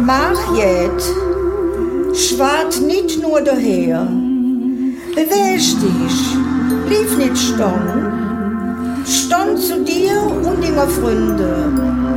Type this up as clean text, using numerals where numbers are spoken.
Mach jet. Schwart nicht nur daher. Beweg dich. Blieb nicht stehen. Stand zu dir und deiner Freunde.